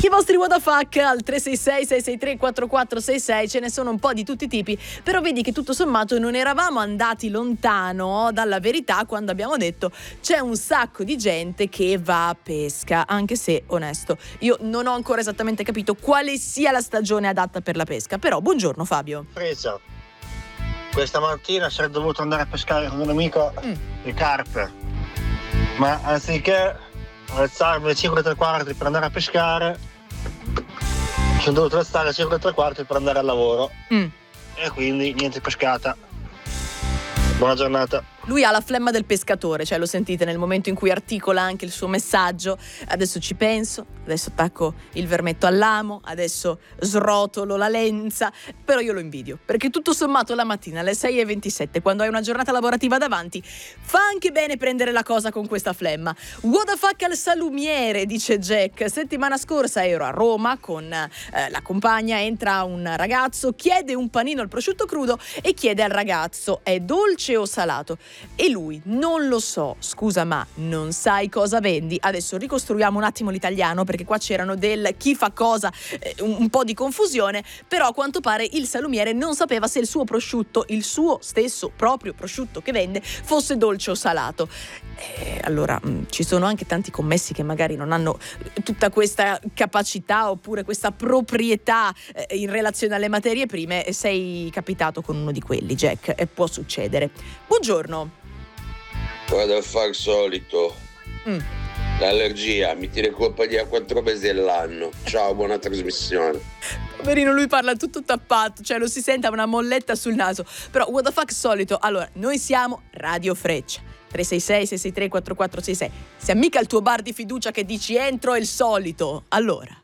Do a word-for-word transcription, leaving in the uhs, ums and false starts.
I vostri what the fuck al tre sei sei sei sei tre quattro quattro sei sei, ce ne sono un po' di tutti i tipi, però vedi che tutto sommato non eravamo andati lontano dalla verità quando abbiamo detto c'è un sacco di gente che va a pesca, anche se, onesto, io non ho ancora esattamente capito quale sia la stagione adatta per la pesca, però buongiorno Fabio. Presa. Questa mattina sarei dovuto andare a pescare con un amico Mm. le carpe, ma anziché alzarmi alle cinque e tre quarti per andare a pescare, sono dovuto alzare alle cinque e tre quarti per andare al lavoro Mm. e quindi niente pescata. Buona giornata. Lui ha la flemma del pescatore, cioè lo sentite nel momento in cui articola anche il suo messaggio. Adesso ci penso, adesso attacco il vermetto all'amo, adesso srotolo la lenza, però io lo invidio, perché tutto sommato la mattina alle sei e ventisette, quando hai una giornata lavorativa davanti, fa anche bene prendere la cosa con questa flemma. What the fuck al salumiere, dice Jack. Settimana scorsa ero a Roma con eh, la compagna, entra un ragazzo, chiede un panino al prosciutto crudo e chiede al ragazzo: è dolce o salato? E lui: non lo so, scusa, ma non sai cosa vendi? Adesso ricostruiamo un attimo l'italiano, perché qua c'erano del chi fa cosa, eh, un, un po' di confusione, però a quanto pare il salumiere non sapeva se il suo prosciutto, il suo stesso proprio prosciutto che vende, fosse dolce o salato. Eh, allora mh, ci sono anche tanti commessi che magari non hanno tutta questa capacità oppure questa proprietà eh, in relazione alle materie prime. Sei capitato con uno di quelli, Jack, e può succedere. Buongiorno. Vado a fare il solito. Mm. L'allergia mi tira in compagnia quattro mesi all'anno. Ciao, buona trasmissione. Poverino, lui parla tutto tappato, cioè lo si sente, ha una molletta sul naso. Però what the fuck solito. Allora, noi siamo Radio Freccia tre sei sei sei sei tre quattro quattro sei sei. Se mica il tuo bar di fiducia che dici entro è il solito, allora